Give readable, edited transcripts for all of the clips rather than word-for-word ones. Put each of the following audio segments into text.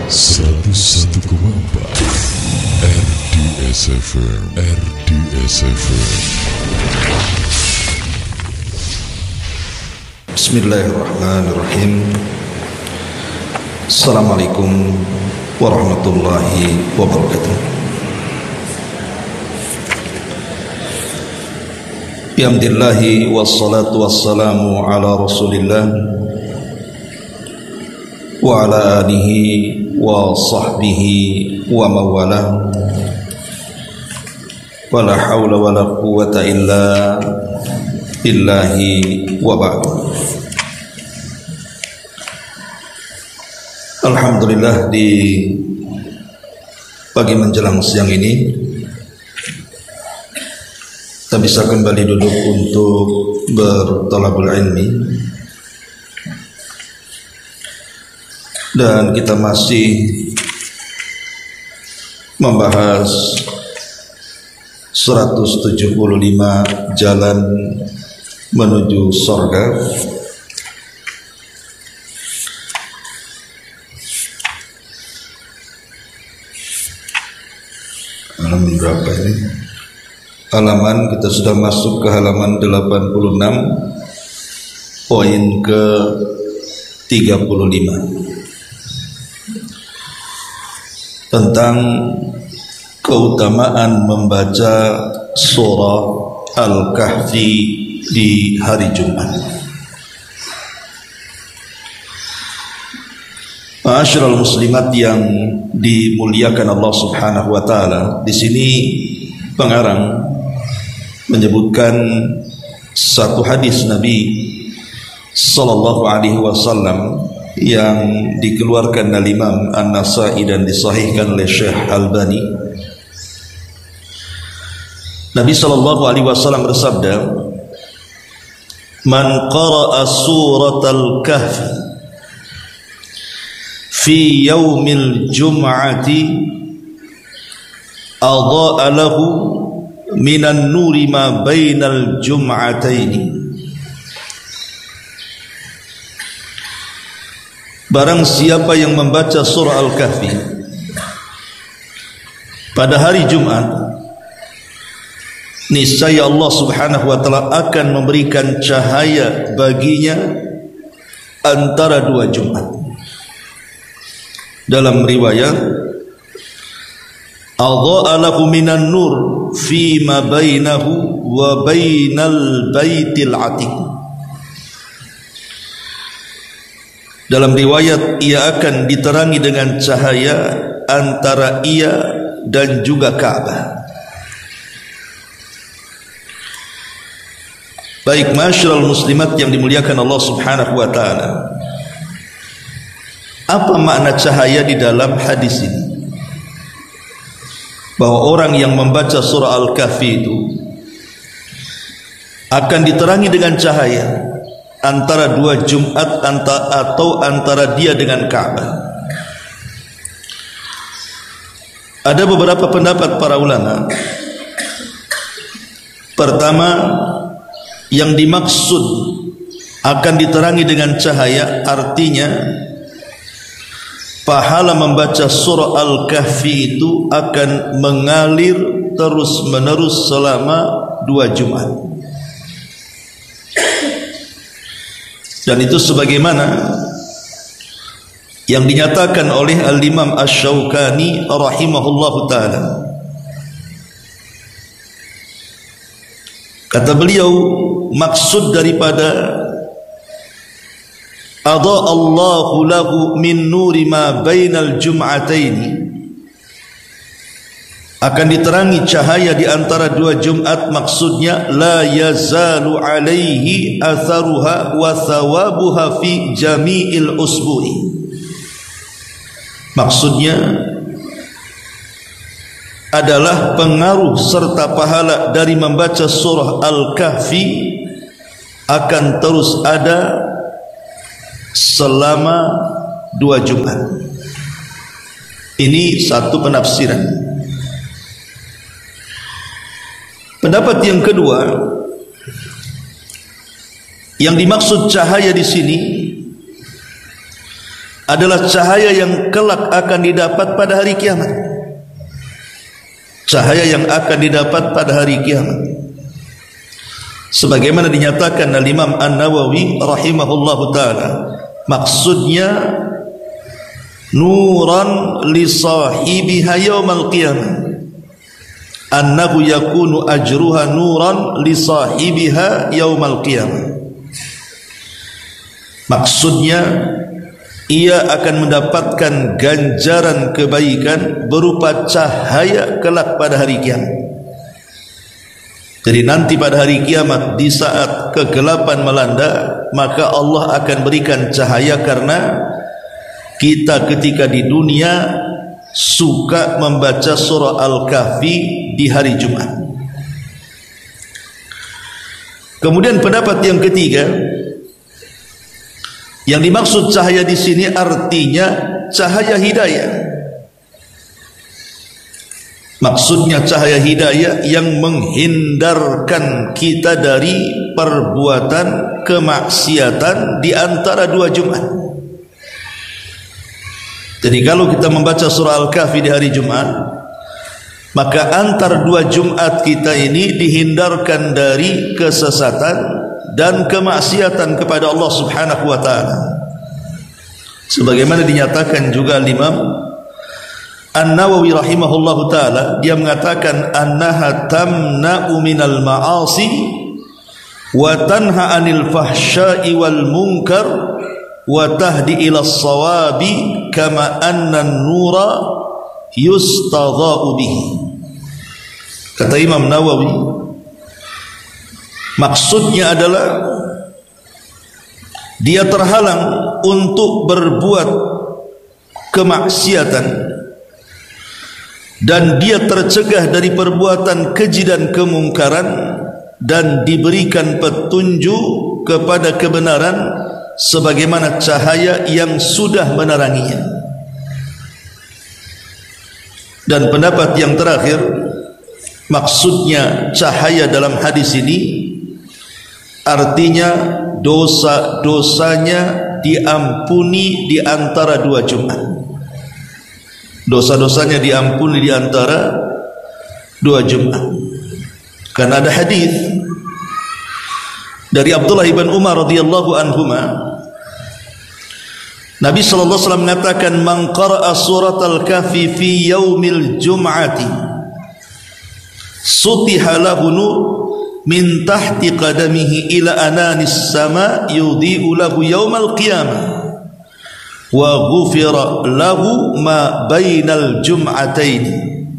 101,4 RDS FM. Bismillahirrahmanirrahim. Assalamualaikum warahmatullahi wabarakatuh. Bihamdillahi wassalatu wassalamu ala rasulillah wa ala alihi wa sahbihi wa mawalah. Wala hawla wala quwwata illa billahi wa ba'du. Alhamdulillah, di pagi menjelang siang ini kita bisa kembali duduk untuk berthalabul ilmi, dan kita masih membahas 175 jalan menuju surga. Halaman berapa ini? Halaman, kita sudah masuk ke halaman 86, poin ke 35, tentang keutamaan membaca surah Al-Kahfi di hari Jumat. Ma'asyiral muslimat yang dimuliakan Allah Subhanahu wa taala, di sini pengarang menyebutkan satu hadis Nabi sallallahu alaihi wasallam yang dikeluarkan oleh Imam An-Nasa'i dan disahihkan oleh Syekh Albani. Nabi sallallahu alaihi wasallam bersabda, "Man qara'a suratal kahfi fi yaumil jum'ati adha'a lahu minan nuri ma bainal jum'ataini." Barang siapa yang membaca surah Al-Kahfi pada hari Jumat, niscaya Allah Subhanahu wa taala akan memberikan cahaya baginya antara dua Jumat. Dalam riwayat, adha'a lahu minan nur fi ma bainahu wa bainal baitil atiq. Dalam riwayat, ia akan diterangi dengan cahaya antara ia dan juga Ka'bah. Baik, masyarul muslimat yang dimuliakan Allah Subhanahu wa taala, apa makna cahaya di dalam hadis ini? Bahwa orang yang membaca surah Al-Kahfi itu akan diterangi dengan cahaya antara dua Jumat atau antara dia dengan Ka'bah. Ada beberapa pendapat para ulama. Pertama, yang dimaksud akan diterangi dengan cahaya artinya pahala membaca surah Al-Kahfi itu akan mengalir terus menerus selama dua Jumat. Dan itu sebagaimana yang dinyatakan oleh Al-Imam Asy-Syaukani rahimahullahu ta'ala. Kata beliau, maksud daripada adha Allahu lahu min nuri ma bainal jum'ataini, akan diterangi cahaya di antara dua Jumat, maksudnya la yazalu alaihi atharuha wa thawabuha fi jami'il usbu'i. Maksudnya adalah pengaruh serta pahala dari membaca surah Al-Kahfi akan terus ada selama dua Jumat. Ini satu penafsiran. Pendapat yang kedua, yang dimaksud cahaya di sini adalah cahaya yang kelak akan didapat pada hari kiamat. Cahaya yang akan didapat pada hari kiamat, sebagaimana dinyatakan oleh Imam An-Nawawi rahimahullahu taala, maksudnya nuran li sahibiha yaumal qiyamah, annahu yakunu ajruha nuran li sahibiha yaumal qiyamah. Maksudnya ia akan mendapatkan ganjaran kebaikan berupa cahaya kelak pada hari kiamat. Jadi nanti pada hari kiamat, di saat kegelapan melanda, maka Allah akan berikan cahaya, karena kita ketika di dunia suka membaca surah Al-Kahfi di hari Jumat. Kemudian pendapat yang ketiga, yang dimaksud cahaya di sini artinya cahaya hidayah. Maksudnya cahaya hidayah yang menghindarkan kita dari perbuatan kemaksiatan di antara dua Jumat. Jadi kalau kita membaca surah Al-Kahfi di hari Jumat, maka antar dua Jumat kita ini dihindarkan dari kesesatan dan kemaksiatan kepada Allah Subhanahu wa taala. Sebagaimana dinyatakan juga Imam An-Nawawi rahimahullahu taala, dia mengatakan annaha tamna'u minal ma'asi wa tanha 'anil fahsya'i wal munkar wa tahdi ila as-sawabi kama anna an-nura yustadha'u bihi. Kata Imam Nawawi, maksudnya adalah dia terhalang untuk berbuat kemaksiatan dan dia tercegah dari perbuatan keji dan kemungkaran, dan diberikan petunjuk kepada kebenaran sebagaimana cahaya yang sudah meneranginya. Dan pendapat yang terakhir, maksudnya cahaya dalam hadis ini artinya dosa-dosanya diampuni di antara dua Jumat. Dosa-dosanya diampuni di antara dua Jumat. Karena ada hadis dari Abdullah ibn Umar radhiyallahu anhuma, Nabi sallallahu alaihi wasallam mengatakan, "Man qara'a surat al-Kahfi fi yaumil jum'ati sutiha lahu nur min tahti qadamihi ila ananis sama yudhi'u lahu yaumal qiyamah wa ghufira lahu ma bainal jum'ataini."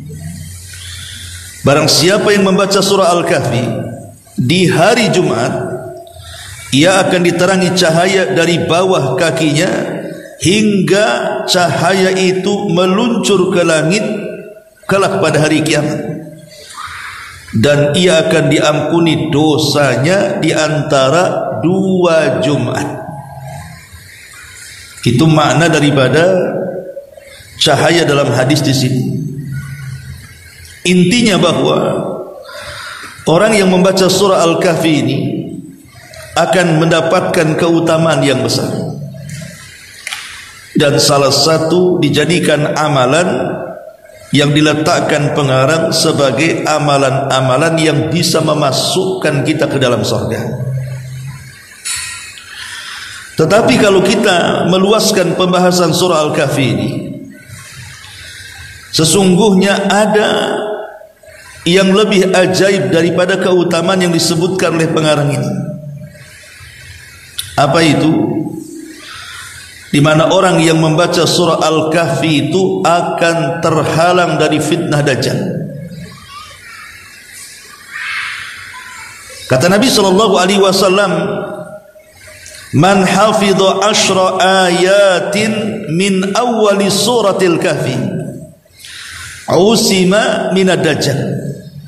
Barang siapa yang membaca surah Al-Kahfi di hari Jumat, ia akan diterangi cahaya dari bawah kakinya hingga cahaya itu meluncur ke langit kelak pada hari kiamat, dan ia akan diampuni dosanya di antara dua Jumat. Itu makna daripada cahaya dalam hadis di sini. Intinya bahwa orang yang membaca surah Al-Kahfi ini akan mendapatkan keutamaan yang besar, dan salah satu dijadikan amalan yang diletakkan pengarang sebagai amalan-amalan yang bisa memasukkan kita ke dalam surga. Tetapi kalau kita meluaskan pembahasan surah Al-Kahfi ini, sesungguhnya ada yang lebih ajaib daripada keutamaan yang disebutkan oleh pengarang ini. Apa itu? Di mana orang yang membaca surah Al-Kahfi itu akan terhalang dari fitnah Dajjal. Kata Nabi sallallahu alaihi wasallam, "Man hafidha 10 ayatin min awwali suratil Kahfi usima minad Dajjal."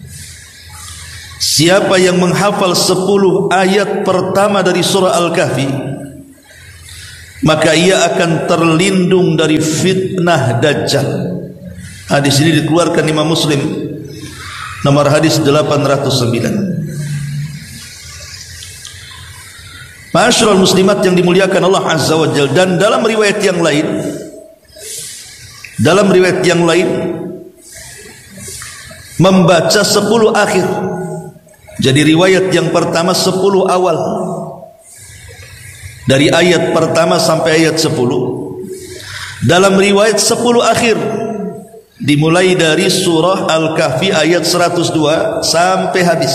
Siapa yang menghafal 10 ayat pertama dari surah Al-Kahfi, maka ia akan terlindung dari fitnah Dajjal. Hadis ini dikeluarkan Imam Muslim, nomor hadis 809. Ma'asyiral muslimat yang dimuliakan Allah Azza wa Jalla, dan dalam riwayat yang lain membaca 10 akhir. Jadi riwayat yang pertama 10 awal, dari ayat pertama sampai ayat 10. Dalam riwayat 10 akhir, dimulai dari surah Al-Kahfi ayat 102 sampai habis.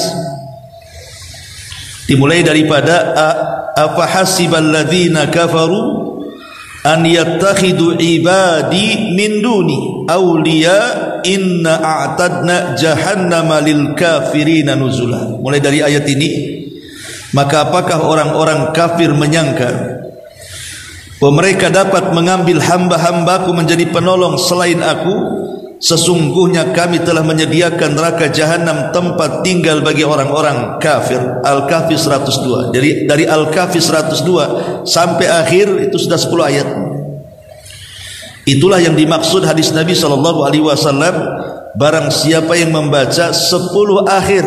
Dimulai daripada afahasibal ladzina kafaru an yattakhidu ibadi min duni awliya inna a'tadna jahannama lil kafirina nuzula. Mulai dari ayat ini, maka apakah orang-orang kafir menyangka bahwa mereka dapat mengambil hamba-hambaku menjadi penolong selain aku? Sesungguhnya kami telah menyediakan neraka jahanam tempat tinggal bagi orang-orang kafir. Al-Kahfi 102. Jadi dari Al-Kahfi 102 sampai akhir itu sudah 10 ayat. Itulah yang dimaksud hadis Nabi SAW, barang siapa yang membaca 10 akhir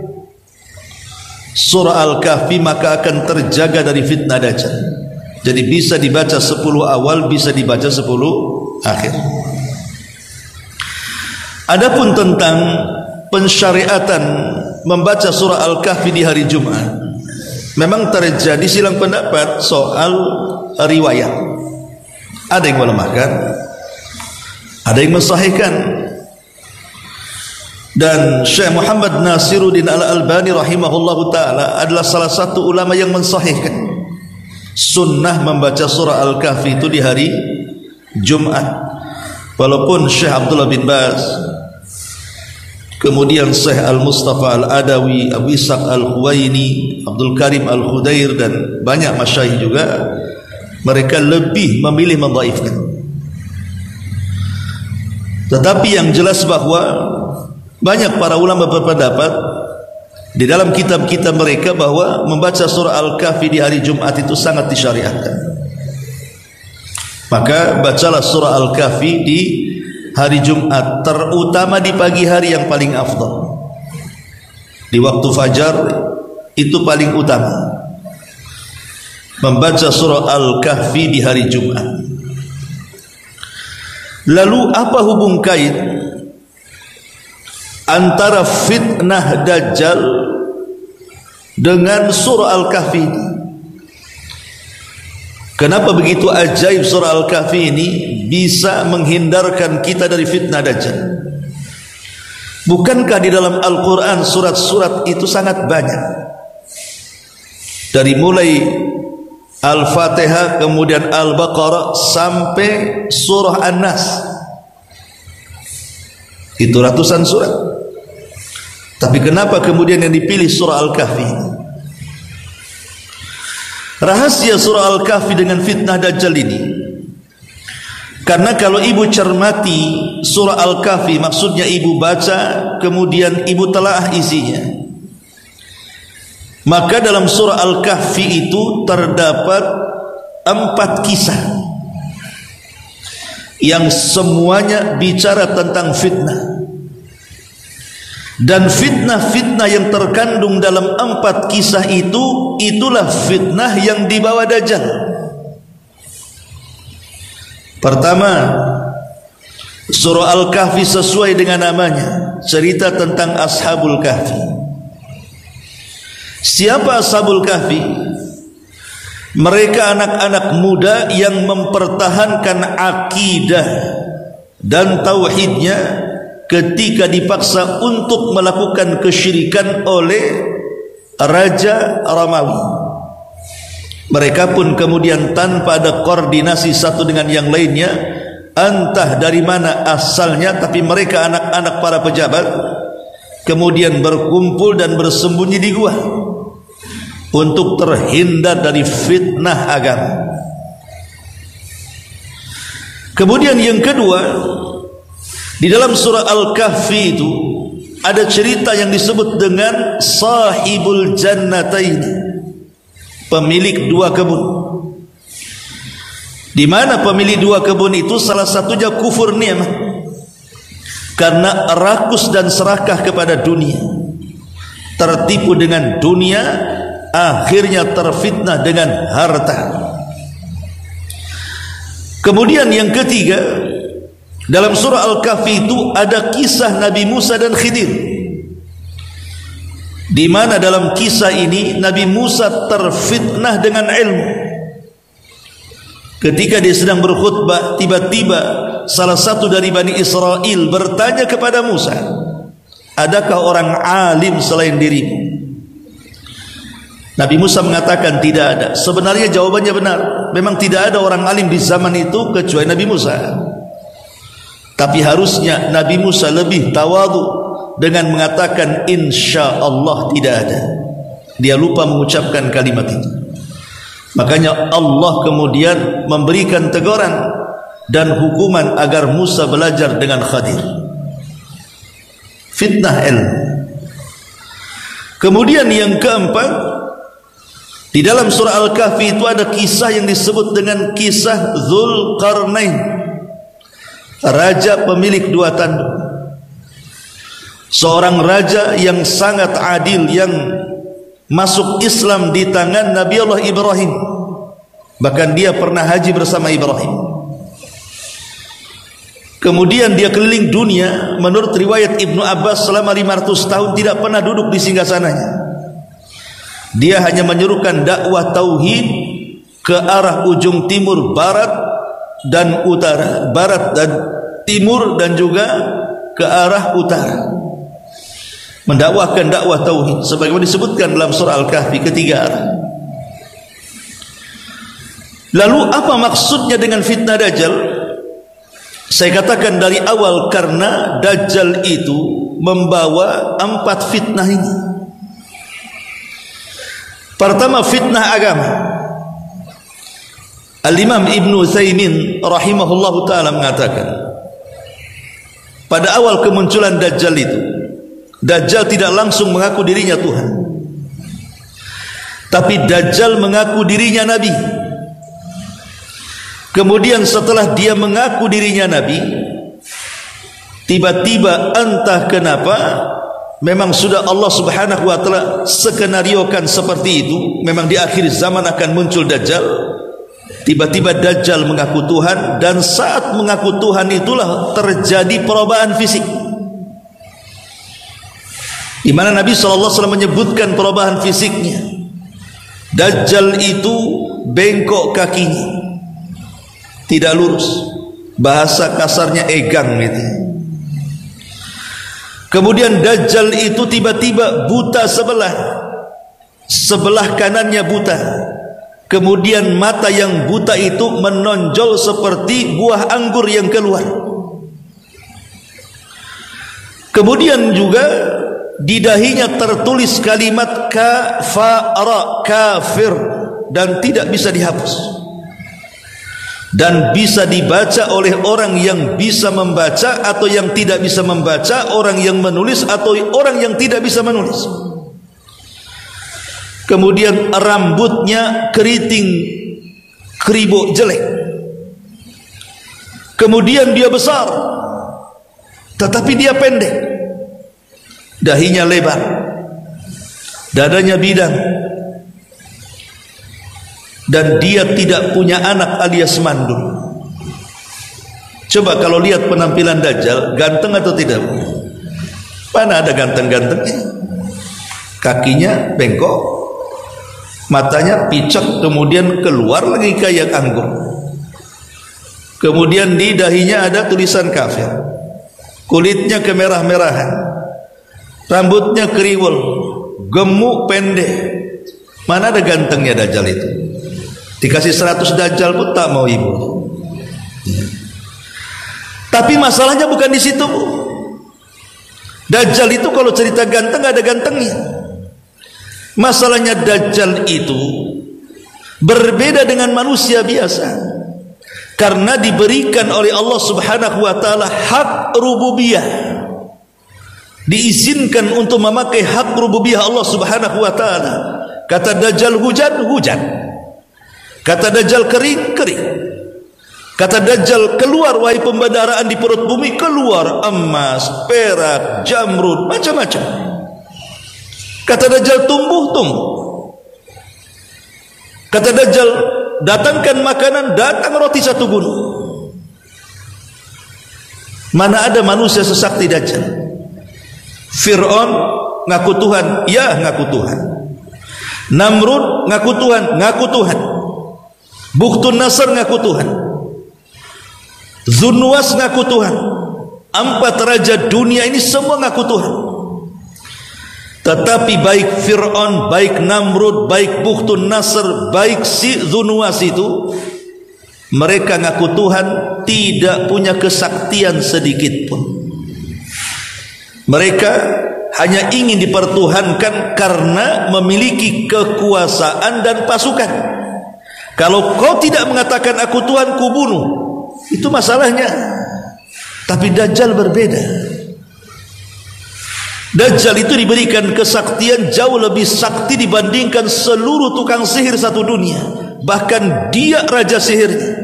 surah Al-Kahfi maka akan terjaga dari fitnah Dajjal. Jadi bisa dibaca 10 awal, bisa dibaca 10 akhir. Adapun tentang pensyariatan membaca surah Al-Kahfi di hari Jumat, memang terjadi silang pendapat soal riwayat. Ada yang melemahkan, ada yang mensahihkan. Dan Syekh Muhammad Nasiruddin Al-Albani rahimahullahu ta'ala adalah salah satu ulama yang mensahihkan sunnah membaca surah Al-Kahfi itu di hari Jumat. Walaupun Syekh Abdullah bin Baz, kemudian Syekh Al-Mustafa Al-Adawi, Abu Ishaq Al-Huwaini, Abdul Karim Al-Khudair, dan banyak masyayikh juga, mereka lebih memilih mendhaifkan. Tetapi yang jelas bahwa banyak para ulama berpendapat di dalam kitab-kitab mereka bahwa membaca surah Al-Kahfi di hari Jumat itu sangat disyariatkan. Maka bacalah surah Al-Kahfi di hari Jumat, terutama di pagi hari yang paling afdal. Di waktu fajar itu paling utama membaca surah Al-Kahfi di hari Jumat. Lalu apa hubung kait antara fitnah Dajjal dengan surah Al-Kahfi? Kenapa begitu ajaib surah Al-Kahfi ini bisa menghindarkan kita dari fitnah Dajjal? Bukankah di dalam Al-Quran surat-surat itu sangat banyak? Dari mulai Al-Fatihah, kemudian Al-Baqarah sampai surah An-Nas, itu ratusan surat. Tapi kenapa kemudian yang dipilih surah Al-Kahfi? Rahasia surah Al-Kahfi dengan fitnah Dajjal ini, karena kalau ibu cermati surah Al-Kahfi, maksudnya ibu baca kemudian ibu telaah isinya, maka dalam surah Al-Kahfi itu terdapat 4 kisah yang semuanya bicara tentang fitnah. Dan fitnah-fitnah yang terkandung dalam 4 kisah itu, itulah fitnah yang dibawa Dajjal. Pertama, surah Al-Kahfi sesuai dengan namanya, cerita tentang Ashabul Kahfi. Siapa Ashabul Kahfi? Mereka anak-anak muda yang mempertahankan akidah dan tauhidnya ketika dipaksa untuk melakukan kesyirikan oleh Raja Romawi. Mereka pun kemudian tanpa ada koordinasi satu dengan yang lainnya, entah dari mana asalnya, tapi mereka anak-anak para pejabat kemudian berkumpul dan bersembunyi di gua untuk terhindar dari fitnah agama. Kemudian yang kedua, di dalam surah Al-Kahfi itu ada cerita yang disebut dengan Sahibul Jannatain, pemilik 2 kebun. Di mana pemilik 2 kebun itu salah satunya kufur nikmat, karena rakus dan serakah kepada dunia, tertipu dengan dunia, akhirnya terfitnah dengan harta. Kemudian yang ketiga, dalam surah Al-Kahfi itu ada kisah Nabi Musa dan Khidir, di mana dalam kisah ini Nabi Musa terfitnah dengan ilmu. Ketika dia sedang berkhutbah, tiba-tiba salah satu dari Bani Israel bertanya kepada Musa, adakah orang alim selain dirimu? Nabi Musa mengatakan tidak ada. Sebenarnya jawabannya benar, memang tidak ada orang alim di zaman itu kecuali Nabi Musa. Tapi harusnya Nabi Musa lebih tawadhu dengan mengatakan insya Allah tidak ada. Dia lupa mengucapkan kalimat itu. Makanya Allah kemudian memberikan teguran dan hukuman agar Musa belajar dengan Khadir. Fitnah ilmu. Kemudian yang keempat, di dalam surah Al-Kahfi itu ada kisah yang disebut dengan kisah Dzulqarnain, raja pemilik dua tanduk. Seorang raja yang sangat adil, yang masuk Islam di tangan Nabi Allah Ibrahim. Bahkan dia pernah haji bersama Ibrahim. Kemudian dia keliling dunia. Menurut riwayat Ibnu Abbas selama 500 tahun tidak pernah duduk di singgasananya. Dia hanya menyerukan dakwah tauhid ke arah ujung timur, barat dan utara, barat dan timur, dan juga ke arah utara, mendakwahkan dakwah tauhid sebagaimana disebutkan dalam surah Al-Kahfi, ketiga arah. Lalu apa maksudnya dengan fitnah Dajjal? Saya katakan dari awal, karena Dajjal itu membawa 4 fitnah ini. Pertama, fitnah agama. Al-Imam Ibnu Utsaimin rahimahullahu ta'ala mengatakan, pada awal kemunculan Dajjal itu, Dajjal tidak langsung mengaku dirinya Tuhan, tapi Dajjal mengaku dirinya Nabi. Kemudian setelah dia mengaku dirinya Nabi, tiba-tiba entah kenapa, memang sudah Allah subhanahu wa ta'ala skenariokan seperti itu, memang di akhir zaman akan muncul Dajjal. Tiba-tiba Dajjal mengaku Tuhan, dan saat mengaku Tuhan itulah terjadi perubahan fisik, di mana Nabi SAW menyebutkan perubahan fisiknya. Dajjal itu bengkok kakinya, tidak lurus, bahasa kasarnya egang gitu. Kemudian Dajjal itu tiba-tiba buta sebelah kanannya buta. Kemudian mata yang buta itu menonjol seperti buah anggur yang keluar. Kemudian juga di dahinya tertulis kalimat kafara, kafir, dan tidak bisa dihapus, dan bisa dibaca oleh orang yang bisa membaca atau yang tidak bisa membaca, orang yang menulis atau orang yang tidak bisa menulis. Kemudian rambutnya keriting, keribuk jelek. Kemudian dia besar, tetapi dia pendek. Dahinya lebar, dadanya bidang, dan dia tidak punya anak alias mandul. Coba kalau lihat penampilan Dajjal, ganteng atau tidak? Mana ada ganteng-gantengnya? Kakinya bengkok, matanya picek, kemudian keluar lagi kayak anggur. Kemudian di dahinya ada tulisan kafir. Kulitnya kemerah-merahan, rambutnya kriwel, gemuk, pendek. Mana ada gantengnya Dajjal itu? Dikasih 100 Dajjal pun tak mau ibu. Tapi masalahnya bukan di situ. Dajjal itu kalau cerita ganteng ada gantengnya. Masalahnya Dajjal itu berbeda dengan manusia biasa, karena diberikan oleh Allah subhanahu wa ta'ala hak rububiyah. Diizinkan untuk memakai hak rububiyah Allah subhanahu wa ta'ala. Kata Dajjal hujan, hujan. Kata Dajjal kering, kering. Kata Dajjal keluar wahai pembedaraan di perut bumi, keluar emas, perak, jamrud, macam-macam. Kata Dajjal tumbuh, tumbuh. Kata Dajjal, datangkan makanan, datang roti satu gunung. Mana ada manusia sesakti Dajjal? Fir'aun ngaku Tuhan, ya ngaku Tuhan. Namrud ngaku Tuhan, ngaku Tuhan. Bukhtun Nasr ngaku Tuhan. Zunwas ngaku Tuhan. 4 raja dunia ini semua ngaku Tuhan. Tetapi baik Fir'aun, baik Namrud, baik Bukhtun Nasr, baik si Zunwas itu, mereka ngaku Tuhan, tidak punya kesaktian sedikit pun. Mereka hanya ingin dipertuhankan karena memiliki kekuasaan dan pasukan. Kalau kau tidak mengatakan aku Tuhan, ku bunuh. Itu masalahnya. Tapi Dajjal berbeda. Dajjal itu diberikan kesaktian jauh lebih sakti dibandingkan seluruh tukang sihir satu dunia. Bahkan dia raja sihirnya.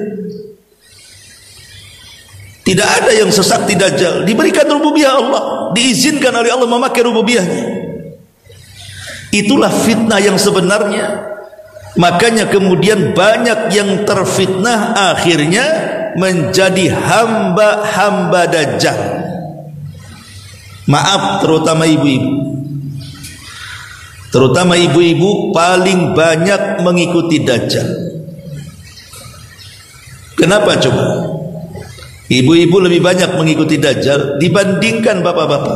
Tidak ada yang sesakti Dajjal. Diberikan rububiyah Allah, diizinkan oleh Allah memakai rububiyahnya. Itulah fitnah yang sebenarnya. Makanya kemudian banyak yang terfitnah, akhirnya menjadi hamba-hamba Dajjal. Maaf, terutama ibu-ibu. Terutama ibu-ibu paling banyak mengikuti Dajjal. Kenapa coba? Ibu-ibu lebih banyak mengikuti Dajjal dibandingkan bapak-bapak.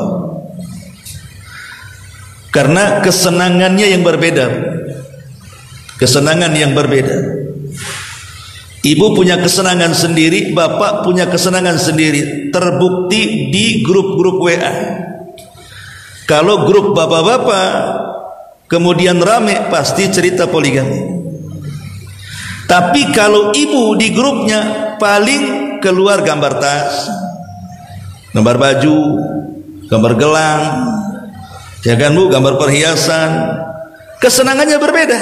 Karena kesenangannya yang berbeda. Kesenangan yang berbeda. Ibu punya kesenangan sendiri, bapak punya kesenangan sendiri. Terbukti di grup-grup WA. Kalau grup bapak-bapak kemudian rame, pasti cerita poligami. Tapi kalau ibu di grupnya paling keluar gambar tas, gambar baju, gambar gelang, ya kan Bu, gambar perhiasan. Kesenangannya berbeda.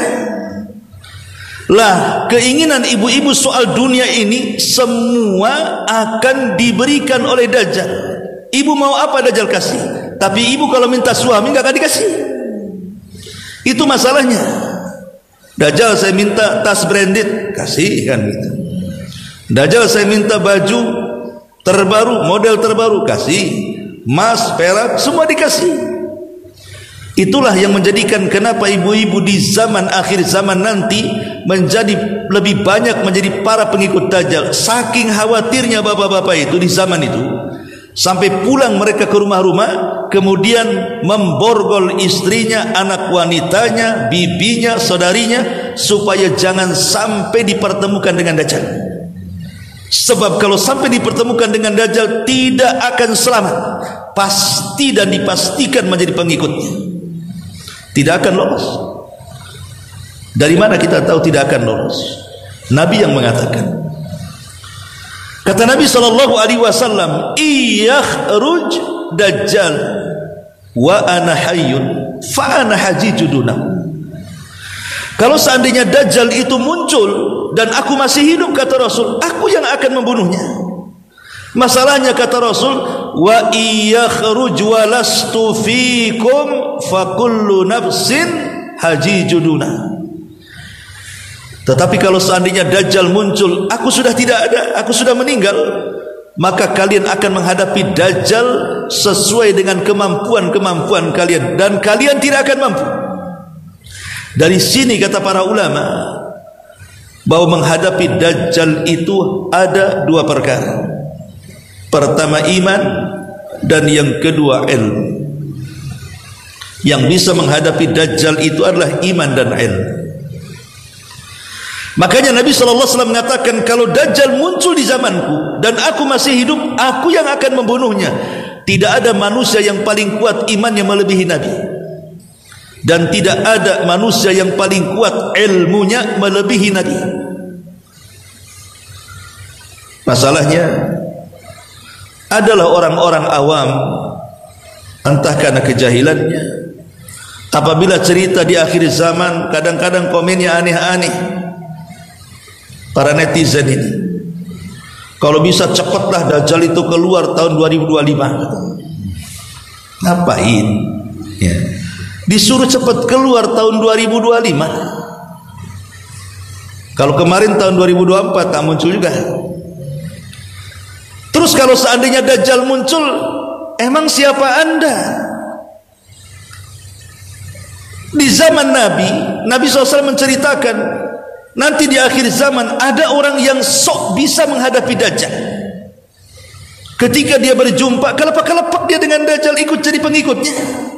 Lah, keinginan ibu-ibu soal dunia ini semua akan diberikan oleh Dajjal. Ibu mau apa Dajjal kasih, tapi ibu kalau minta suami nggak akan dikasih. Itu masalahnya. Dajjal saya minta tas branded, kasih kan gitu. Dajjal saya minta baju terbaru, model terbaru, kasih. Emas, perak, semua dikasih. Itulah yang menjadikan kenapa ibu-ibu di zaman akhir zaman nanti menjadi lebih banyak menjadi para pengikut Dajjal. Saking khawatirnya bapak-bapak itu di zaman itu, sampai pulang mereka ke rumah-rumah, kemudian memborgol istrinya, anak wanitanya, bibinya, saudarinya, supaya jangan sampai dipertemukan dengan Dajjal. Sebab kalau sampai dipertemukan dengan Dajjal, tidak akan selamat. Pasti dan dipastikan menjadi pengikutnya. Tidak akan lolos. Dari mana kita tahu tidak akan lolos? Nabi yang mengatakan. Kata Nabi SAW, "Iyakhruj Dajjal wa ana hayyun fa ana hajijuduna." Kalau seandainya Dajjal itu muncul dan aku masih hidup, kata Rasul, aku yang akan membunuhnya. Masalahnya kata Rasul, wa iyakhruj wa lastu fikum fa kullu nafsin hajijuduna. Tetapi kalau seandainya Dajjal muncul, aku sudah tidak ada, aku sudah meninggal, maka kalian akan menghadapi Dajjal sesuai dengan kemampuan-kemampuan kalian, dan kalian tidak akan mampu. Dari sini kata para ulama bahwa menghadapi Dajjal itu ada 2 perkara. Pertama iman, dan yang kedua ilmu. Yang bisa menghadapi Dajjal itu adalah iman dan ilmu. Makanya Nabi SAW mengatakan, kalau Dajjal muncul di zamanku dan aku masih hidup, aku yang akan membunuhnya. Tidak ada manusia yang paling kuat imannya melebihi Nabi, dan tidak ada manusia yang paling kuat ilmunya melebihi Nabi. Masalahnya adalah orang-orang awam, entah karena kejahilannya, apabila cerita di akhir zaman, kadang-kadang komennya aneh-aneh. Para netizen ini, kalau bisa cepatlah Dajjal itu keluar tahun 2025. Ngapain? Ya. Disuruh cepat keluar tahun 2025. Kalau kemarin tahun 2024 tak muncul juga. Terus kalau seandainya Dajjal muncul, emang siapa Anda? Di zaman Nabi SAW menceritakan, nanti di akhir zaman ada orang yang sok bisa menghadapi Dajjal. Ketika dia berjumpa, kelepak-kelepak dia dengan Dajjal, ikut jadi pengikutnya.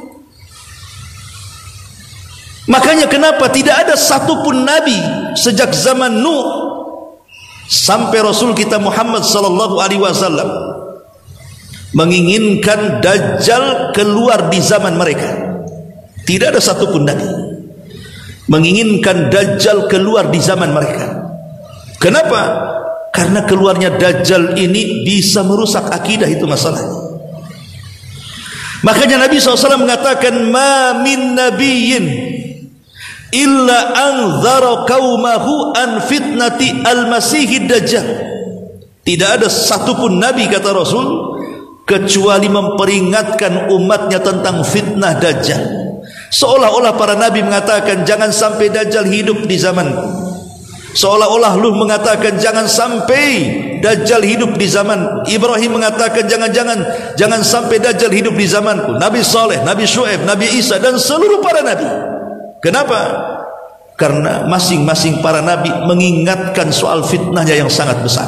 Makanya kenapa tidak ada satupun Nabi sejak zaman Nuh sampai Rasul kita Muhammad sallallahu alaihi wasallam menginginkan Dajjal keluar di zaman mereka. Tidak ada satupun Nabi menginginkan Dajjal keluar di zaman mereka. Kenapa? Karena keluarnya Dajjal ini bisa merusak akidah, itu masalahnya. Makanya Nabi SAW mengatakan, ma min nabiyyin illa anzara qaumahu an fitnati al-masihid dajjal. Tidak ada satupun Nabi, kata Rasul, kecuali memperingatkan umatnya tentang fitnah Dajjal. Seolah-olah para Nabi mengatakan, jangan sampai Dajjal hidup di zamanku. Seolah-olah Nuh mengatakan, jangan sampai Dajjal hidup di zamanku. Ibrahim mengatakan, jangan sampai Dajjal hidup di zamanku. Nabi Saleh, Nabi Syuaib, Nabi Isa, dan seluruh para Nabi. Kenapa? Karena masing-masing para Nabi mengingatkan soal fitnahnya yang sangat besar.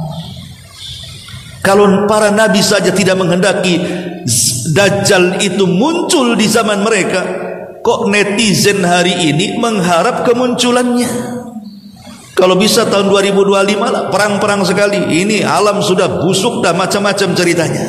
Kalau para Nabi saja tidak menghendaki Dajjal itu muncul di zaman mereka, kok netizen hari ini mengharap kemunculannya? Kalau bisa tahun 2025 lah, perang-perang sekali. Ini alam sudah busuk, dah macam-macam ceritanya.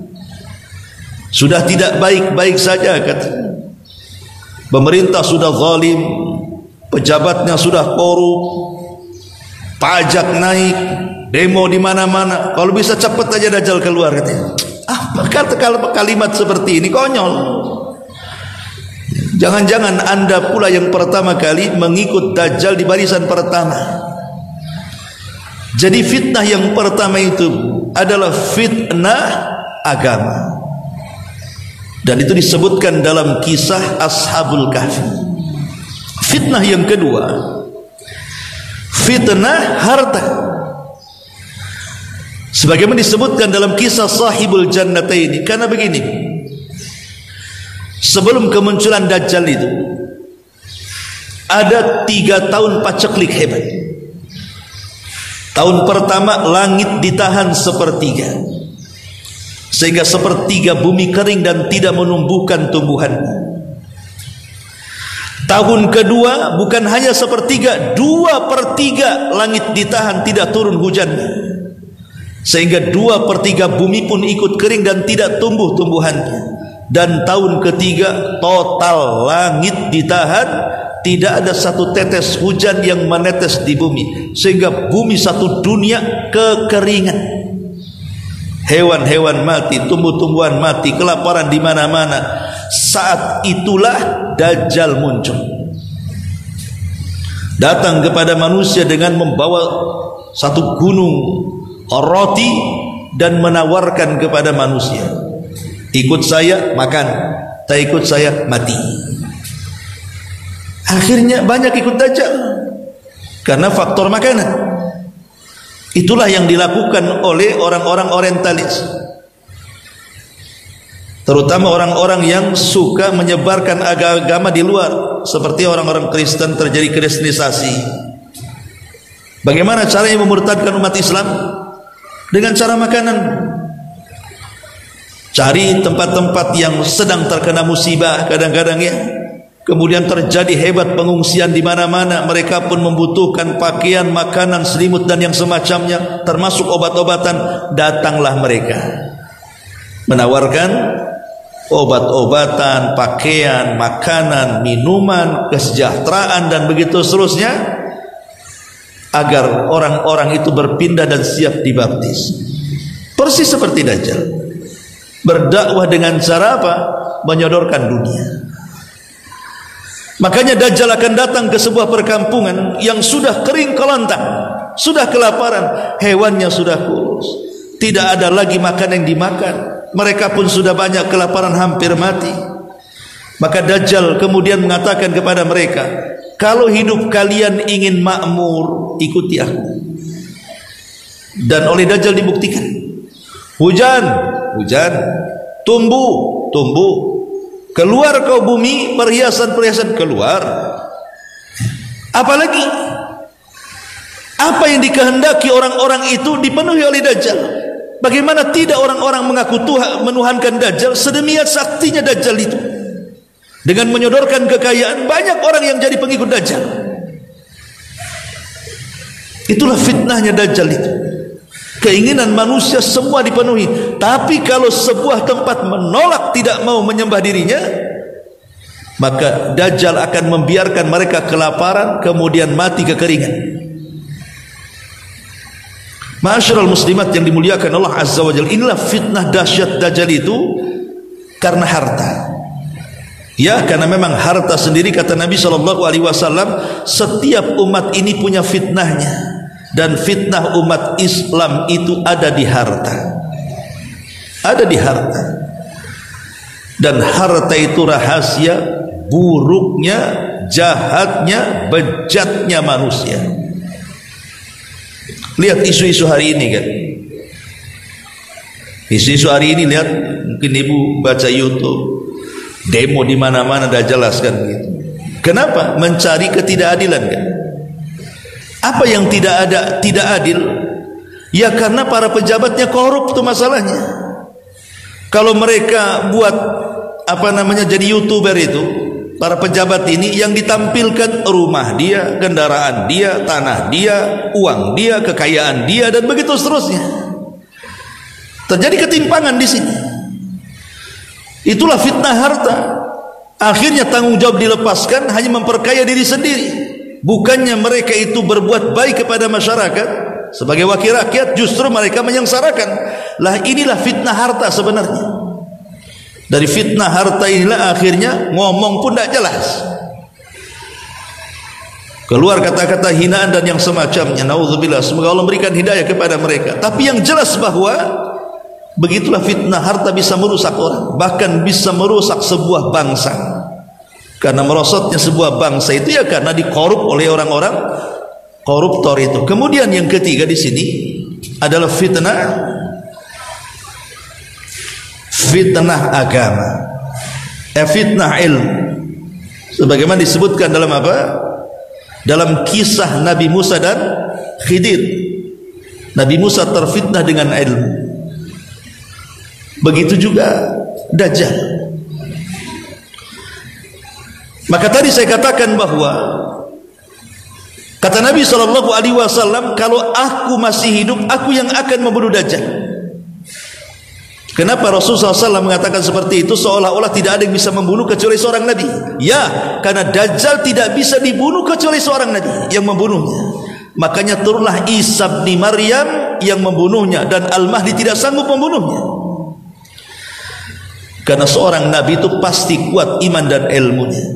Sudah tidak baik-baik saja, kata. Pemerintah sudah zalim, pejabatnya sudah korup, pajak naik, demo di mana-mana. Kalau bisa cepat aja Dajjal keluar, katanya. Apa kata kalimat seperti ini? Konyol. Jangan-jangan Anda pula yang pertama kali mengikut Dajjal di barisan pertama. Jadi fitnah yang pertama itu adalah fitnah agama. Dan itu disebutkan dalam kisah Ashabul Kahfi. Fitnah yang kedua, fitnah harta. Sebagaimana disebutkan dalam kisah Sahibul Jannataini. Karena begini, sebelum kemunculan Dajjal itu ada 3 tahun paceklik hebat. Tahun pertama langit ditahan sepertiga, sehingga sepertiga bumi kering dan tidak menumbuhkan tumbuhan. Tahun kedua bukan hanya sepertiga, 2/3 langit ditahan, tidak turun hujan, sehingga 2/3 bumi pun ikut kering dan tidak tumbuh tumbuhannya. Dan tahun ketiga total langit ditahan, tidak ada satu tetes hujan yang menetes di bumi, sehingga bumi satu dunia kekeringan. Hewan-hewan mati, tumbuh-tumbuhan mati, kelaparan di mana-mana. Saat itulah Dajjal muncul. Datang kepada manusia dengan membawa satu gunung roti dan menawarkan kepada manusia, ikut saya makan, tak ikut saya mati. Akhirnya banyak ikut Dajjal karena faktor makanan. Itulah yang dilakukan oleh orang-orang orientalis, terutama orang-orang yang suka menyebarkan agama di luar, seperti orang-orang Kristen. Terjadi kristenisasi. Bagaimana caranya memurtadkan umat Islam? Dengan cara makanan. Cari tempat-tempat yang sedang terkena musibah kadang-kadang, ya. Kemudian terjadi hebat pengungsian di mana-mana. Mereka pun membutuhkan pakaian, makanan, selimut dan yang semacamnya, termasuk obat-obatan. Datanglah mereka menawarkan obat-obatan, pakaian, makanan, minuman, kesejahteraan dan begitu seterusnya, agar orang-orang itu berpindah dan siap dibaptis. Persis seperti Dajjal. Berdakwah dengan cara apa? Menyodorkan dunia. Makanya Dajjal akan datang ke sebuah perkampungan yang sudah kering kelontang, sudah kelaparan, hewannya sudah kurus, tidak ada lagi makan yang dimakan. Mereka pun sudah banyak kelaparan, hampir mati. Maka Dajjal kemudian mengatakan kepada mereka, kalau hidup kalian ingin makmur, ikuti aku. Dan oleh Dajjal dibuktikan. Hujan, hujan. Tumbuh, tumbuh. Keluar kau bumi, perhiasan-perhiasan keluar. Apalagi apa yang dikehendaki orang-orang itu dipenuhi oleh Dajjal. Bagaimana tidak orang-orang mengaku Tuhan, menuhankan Dajjal, sedemikian saktinya Dajjal itu. Dengan menyodorkan kekayaan, banyak orang yang jadi pengikut Dajjal. Itulah fitnahnya Dajjal itu. Keinginan manusia semua dipenuhi. Tapi kalau sebuah tempat menolak, tidak mau menyembah dirinya, maka Dajjal akan membiarkan mereka kelaparan, kemudian mati kekeringan. Ma'asyiral muslimat yang dimuliakan Allah Azza wa Jalla, inilah fitnah dahsyat Dajjal itu karena harta. Ya, karena memang harta sendiri, kata Nabi SAW, setiap umat ini punya fitnahnya. Dan fitnah umat Islam itu ada di harta. Ada di harta. Dan harta itu rahasia buruknya, jahatnya, bejatnya manusia. Lihat isu-isu hari ini kan. Isu-isu hari ini, lihat, mungkin ibu baca YouTube, demo di mana-mana dah jelaskan gitu. Kenapa? Mencari ketidakadilan kan. Apa yang tidak adil? Ya karena para pejabatnya korup, itu masalahnya. Kalau mereka buat jadi YouTuber itu, para pejabat ini yang ditampilkan rumah dia, kendaraan dia, tanah dia, uang dia, kekayaan dia, dan begitu seterusnya. Terjadi ketimpangan di sini. Itulah fitnah harta. Akhirnya tanggung jawab dilepaskan, hanya memperkaya diri sendiri. Bukannya mereka itu berbuat baik kepada masyarakat sebagai wakil rakyat, justru mereka menyengsarakan. Lah inilah fitnah harta sebenarnya. Dari fitnah harta inilah akhirnya ngomong pun tidak jelas. Keluar kata-kata hinaan dan yang semacamnya. Nauzubillah, semoga Allah memberikan hidayah kepada mereka. Tapi yang jelas bahwa begitulah fitnah harta bisa merusak orang, bahkan bisa merusak sebuah bangsa. Karena merosotnya sebuah bangsa itu ya karena dikorup oleh orang-orang koruptor itu. Kemudian yang ketiga di sini adalah fitnah agama, fitnah ilmu. Sebagaimana disebutkan dalam apa? Dalam kisah Nabi Musa dan Khidir. Nabi Musa terfitnah dengan ilmu. Begitu juga Dajjal. Maka tadi saya katakan bahwa kata Nabi SAW, kalau aku masih hidup, aku yang akan membunuh Dajjal. Kenapa Rasulullah SAW mengatakan seperti itu? Seolah-olah tidak ada yang bisa membunuh kecuali seorang Nabi. Ya, karena Dajjal tidak bisa dibunuh kecuali seorang Nabi yang membunuhnya. Makanya turunlah Isa bin Maryam yang membunuhnya, dan Al-Mahdi tidak sanggup membunuhnya. Karena seorang Nabi itu pasti kuat iman dan ilmunya.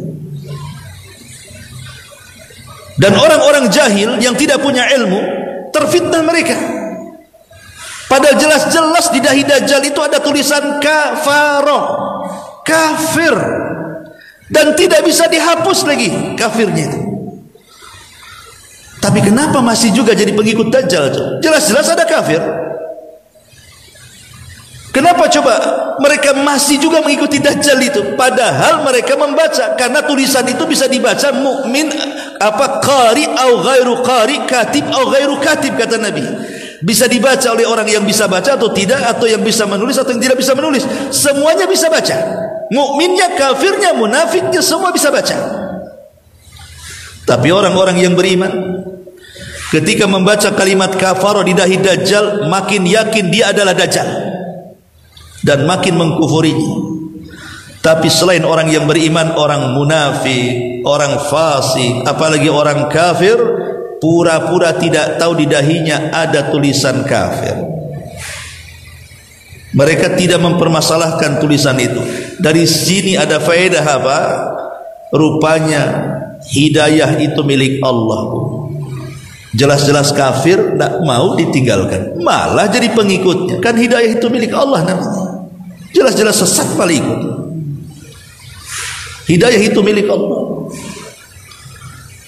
Dan orang-orang jahil yang tidak punya ilmu terfitnah mereka. Padahal jelas-jelas di dahi Dajjal itu ada tulisan kafaroh, kafir, dan tidak bisa dihapus lagi kafirnya itu. Tapi kenapa masih juga jadi pengikut Dajjal? Jelas-jelas ada kafir. Kenapa coba mereka masih juga mengikuti Dajjal itu? Padahal mereka membaca, karena tulisan itu bisa dibaca mukmin qari au ghairu qari, katib au ghairu katib, kata Nabi. Bisa dibaca oleh orang yang bisa baca atau tidak, atau yang bisa menulis atau yang tidak bisa menulis. Semuanya bisa baca. Mukminnya, kafirnya, munafiknya, semua bisa baca. Tapi orang-orang yang beriman ketika membaca kalimat kafaro di dahi Dajjal, makin yakin dia adalah Dajjal dan makin mengkufurinya. Tapi selain orang yang beriman, orang munafik, orang fasik, apalagi orang kafir, pura-pura tidak tahu di dahinya ada tulisan kafir. Mereka tidak mempermasalahkan tulisan itu. Dari sini ada faedah apa? Rupanya hidayah itu milik Allah. Jelas-jelas kafir, tidak mau ditinggalkan, malah jadi pengikutnya. Kan hidayah itu milik Allah namanya. Jelas-jelas sesat malah ikut. Hidayah itu milik Allah.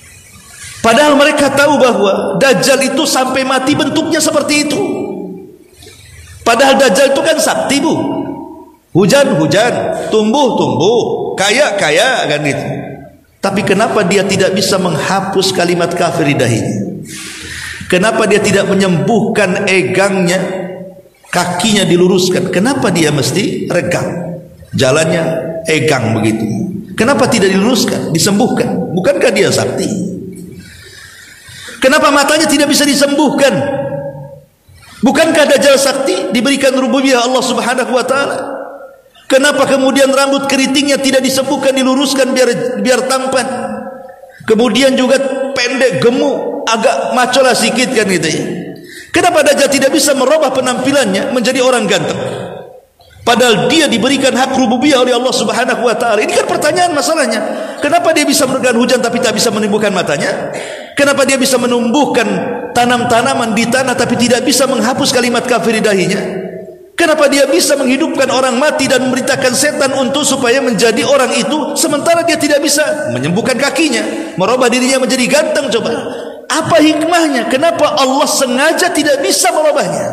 Padahal mereka tahu bahwa Dajjal itu sampai mati bentuknya seperti itu. Padahal Dajjal itu kan sakti, Bu. Hujan-hujan, tumbuh-tumbuh, kaya-kaya, kan gitu. Tapi kenapa dia tidak bisa menghapus kalimat kafir di dahinya? Kenapa dia tidak menyembuhkan egangnya, kakinya diluruskan? Kenapa dia mesti regang? Jalannya egang begitu. Kenapa tidak diluruskan, disembuhkan? Bukankah dia sakti? Kenapa matanya tidak bisa disembuhkan? Bukankah Dajjal sakti, diberikan rububiyah Allah Subhanahu wa taala? Kenapa kemudian rambut keritingnya tidak disembuhkan, diluruskan biar tampan? Kemudian juga pendek, gemuk, agak maco lah sikit, kan gitu ya. Kenapa Dajjal tidak bisa merubah penampilannya menjadi orang ganteng? Padahal dia diberikan hak rububiyah oleh Allah Subhanahu wa taala. Ini kan pertanyaan masalahnya. Kenapa dia bisa menurunkan hujan tapi tak bisa menumbuhkan matanya? Kenapa dia bisa menumbuhkan tanam-tanaman di tanah tapi tidak bisa menghapus kalimat kafir di dahinya? Kenapa dia bisa menghidupkan orang mati dan memerintahkan setan untuk supaya menjadi orang itu, sementara dia tidak bisa menyembuhkan kakinya, merubah dirinya menjadi ganteng? Coba, apa hikmahnya? Kenapa Allah sengaja tidak bisa merubahnya?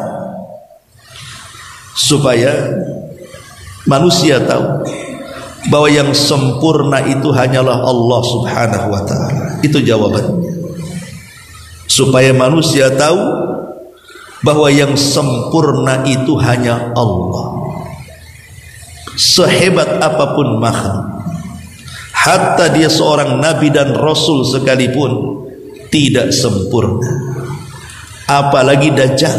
Supaya manusia tahu bahwa yang sempurna itu hanyalah Allah Subhanahu wa taala. Itu jawabannya. Supaya manusia tahu bahwa yang sempurna itu hanya Allah. Sehebat apapun makhluk, hatta dia seorang nabi dan rasul sekalipun, tidak sempurna. Apalagi Dajjal.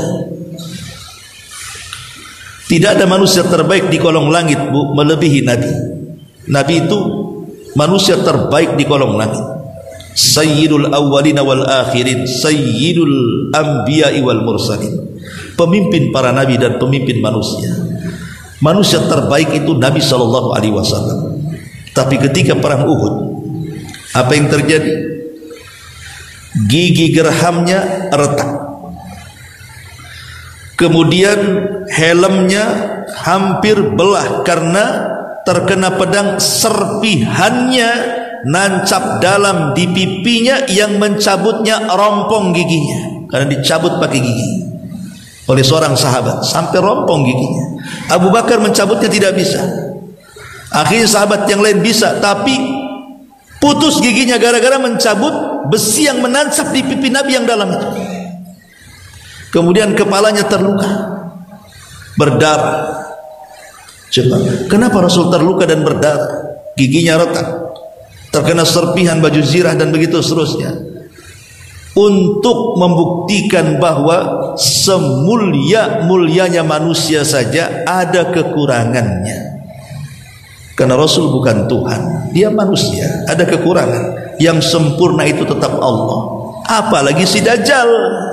Tidak ada manusia terbaik di kolong langit, Bu, melebihi Nabi. Nabi itu manusia terbaik di kolong langit. Sayyidul awwalina wal akhirin, sayyidul anbiya'i wal mursalin. Pemimpin para nabi dan pemimpin manusia. Manusia terbaik itu Nabi SAW. Tapi ketika perang Uhud, apa yang terjadi? Gigi gerhamnya retak. Kemudian helmnya hampir belah karena terkena pedang. Serpihannya nancap dalam di pipinya yang mencabutnya rompong giginya, karena dicabut pakai gigi oleh seorang sahabat sampai rompong giginya. Abu Bakar mencabutnya tidak bisa. Akhirnya sahabat yang lain bisa, tapi putus giginya gara-gara mencabut besi yang menancap di pipi Nabi yang dalam itu. Kemudian kepalanya terluka, berdarah. Coba, kenapa Rasul terluka dan berdarah? Giginya retak, terkena serpihan baju zirah dan begitu seterusnya, untuk membuktikan bahwa semulia-mulianya manusia saja ada kekurangannya. Karena Rasul bukan Tuhan, dia manusia, ada kekurangan. Yang sempurna itu tetap Allah. Apalagi si Dajjal.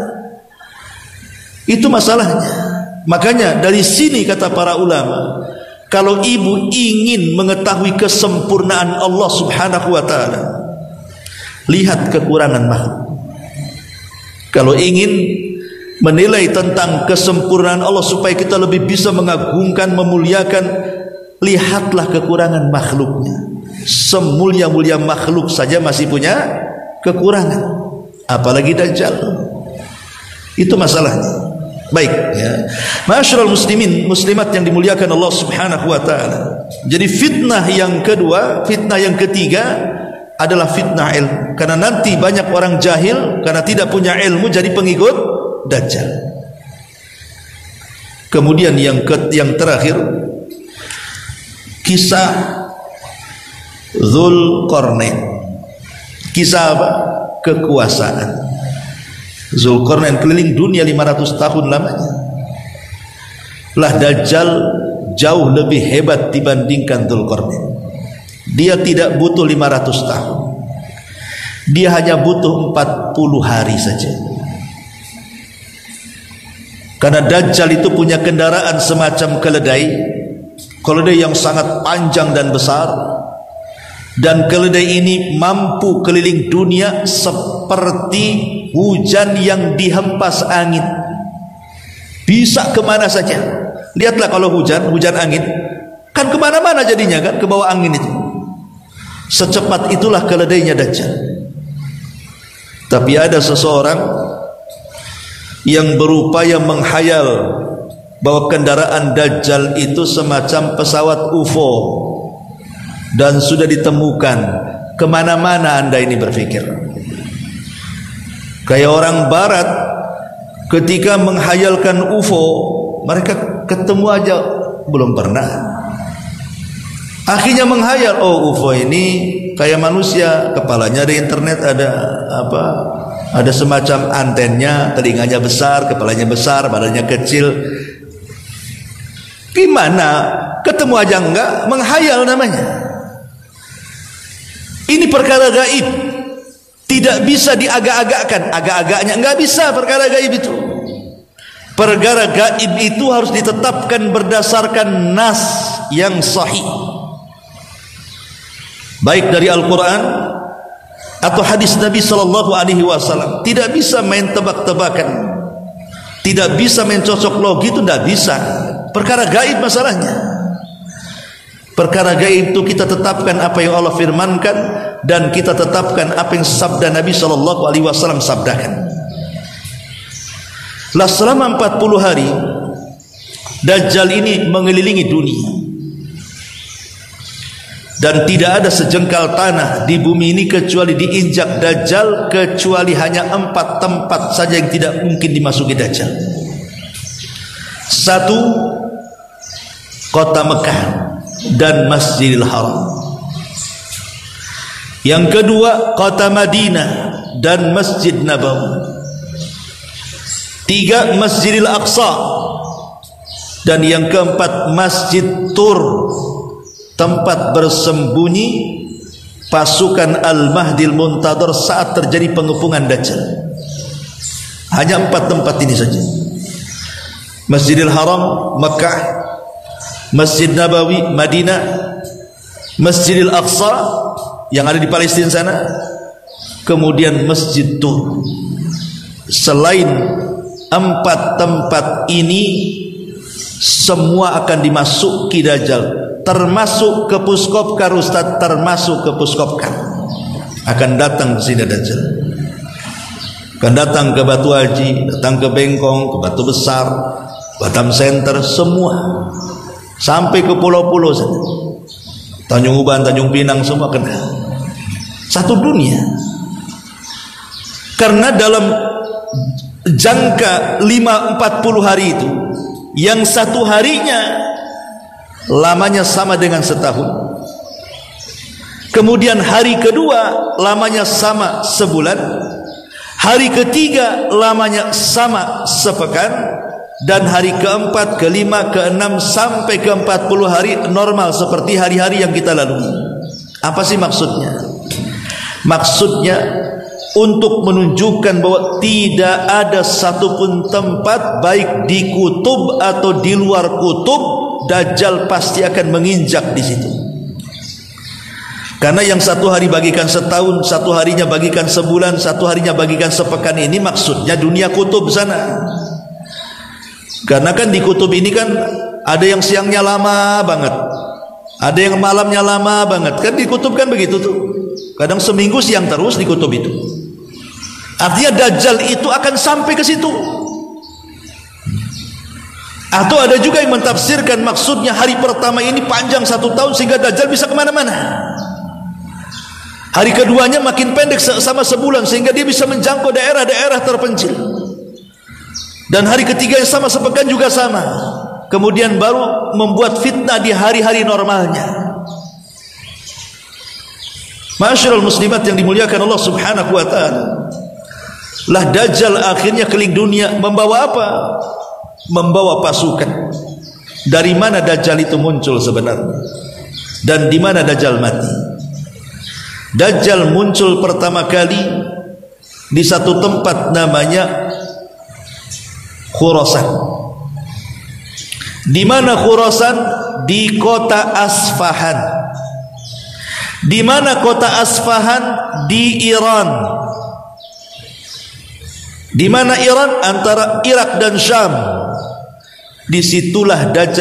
Itu masalahnya. Makanya dari sini kata para ulama, kalau ibu ingin mengetahui kesempurnaan Allah Subhanahu wa taala, lihat kekurangan makhluk. Kalau ingin menilai tentang kesempurnaan Allah supaya kita lebih bisa mengagungkan, memuliakan, lihatlah kekurangan makhluknya. Semulia-mulia makhluk saja masih punya kekurangan, apalagi Dajjal. Itu masalahnya. Baik, ya. Ma'asyiral muslimin, muslimat yang dimuliakan Allah Subhanahu wa taala. Jadi fitnah yang kedua, fitnah yang ketiga adalah fitnah ilmu. Karena nanti banyak orang jahil karena tidak punya ilmu jadi pengikut Dajjal. Kemudian yang terakhir, kisah Dzulqarnain. Kisah apa? Kekuasaan. Dzulqarnain keliling dunia 500 tahun lamanya. Lah Dajjal jauh lebih hebat dibandingkan Dzulqarnain. Dia tidak butuh 500 tahun. Dia hanya butuh 40 hari saja. Karena Dajjal itu punya kendaraan semacam keledai. Keledai yang sangat panjang dan besar. Dan keledai ini mampu keliling dunia seperti hujan yang dihempas angin. Bisa kemana saja. Lihatlah kalau hujan angin, kan kemana-mana jadinya kan, ke bawah angin itu. Secepat itulah keledainya Dajjal. Tapi ada seseorang yang berupaya menghayal bahwa kendaraan Dajjal itu semacam pesawat UFO dan sudah ditemukan. Kemana-mana Anda ini berpikir. Kayak orang barat ketika menghayalkan UFO, mereka ketemu aja belum pernah. Akhirnya menghayal, oh UFO ini kayak manusia, kepalanya ada internet, ada apa? Ada semacam antennya, telinganya besar, kepalanya besar, badannya kecil. Gimana? Ketemu aja enggak? Menghayal namanya. Ini perkara gaib, tidak bisa diagak-agakkan. Agak-agaknya enggak bisa perkara gaib itu. Perkara gaib itu harus ditetapkan berdasarkan nas yang sahih, baik dari Al-Quran atau hadis Nabi sallallahu alaihi wasallam. Tidak bisa main tebak-tebakan, tidak bisa main cocok logi, itu tidak bisa. Perkara gaib masalahnya. Perkara gaib itu kita tetapkan apa yang Allah firmankan dan kita tetapkan apa yang sabda Nabi sallallahu alaihi wasallam sabdakan. Lah selama 40 hari Dajjal ini mengelilingi dunia, dan tidak ada sejengkal tanah di bumi ini kecuali diinjak Dajjal, kecuali hanya 4 tempat saja yang tidak mungkin dimasuki Dajjal. 1, kota Mekah dan Masjidil Haram. Yang kedua, kota Madinah dan Masjid Nabawi. 3, Masjidil Aqsa. Dan yang keempat, Masjid Tur, tempat bersembunyi pasukan Al-Mahdil Muntadhar saat terjadi pengepungan Dajjal. Hanya 4 tempat ini saja. Masjidil Haram Mekah, Masjid Nabawi Madinah, Masjidil Aqsa yang ada di Palestina sana, kemudian Masjid Tur. Selain 4 tempat ini, semua akan dimasuki Dajjal, termasuk ke Puskopkar. Ustaz, termasuk ke Puskopkar akan datang ke sini Dajjal. Akan datang ke Batu Haji, datang ke Bengkong, ke Batu Besar, Batam Center, semua sampai ke pulau-pulau sana, Tanjung Uban, Tanjung Pinang, semua kena. Satu dunia. Karena dalam jangka 40 hari itu, yang 1 harinya lamanya sama dengan setahun, kemudian hari kedua lamanya sama sebulan, hari ketiga lamanya sama sepekan, dan hari keempat, kelima, keenam sampai ke 40 hari normal seperti hari-hari yang kita lalui. Apa sih maksudnya? Maksudnya untuk menunjukkan bahwa tidak ada satupun tempat, baik di kutub atau di luar kutub, Dajjal pasti akan menginjak di situ. Karena yang 1 hari bagikan setahun, 1 harinya bagikan sebulan, 1 harinya bagikan sepekan, ini maksudnya dunia kutub sana. Karena kan di kutub ini kan ada yang siangnya lama banget, ada yang malamnya lama banget. Kan di kutub kan begitu tuh. Kadang seminggu siang terus di kutub itu. Artinya Dajjal itu akan sampai ke situ. Atau ada juga yang mentafsirkan maksudnya hari pertama ini panjang 1 tahun sehingga Dajjal bisa kemana-mana. Hari keduanya makin pendek sama sebulan sehingga dia bisa menjangkau daerah-daerah terpencil. Dan hari ketiga yang sama sepekan juga sama. Kemudian baru membuat fitnah di hari-hari normalnya. Ma'asyiral muslimat yang dimuliakan Allah Subhanahu wa taala. Lah Dajjal akhirnya keliling dunia membawa apa? Membawa pasukan. Dari mana Dajjal itu muncul sebenarnya? Dan di mana Dajjal mati? Dajjal muncul pertama kali di satu tempat namanya Khurasan. Di mana Khurasan? Di kota Asfahan. Di mana kota Asfahan? Di Iran. Di mana Iran? Antara Irak dan Syam. Disitulah Dajjal